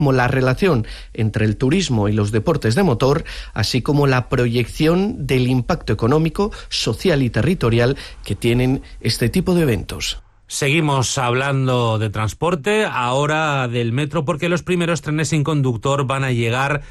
como la relación entre el turismo y los deportes de motor, así como la proyección del impacto económico, social y territorial que tienen este tipo de eventos. Seguimos hablando de transporte, ahora del metro, porque los primeros trenes sin conductor van a llegar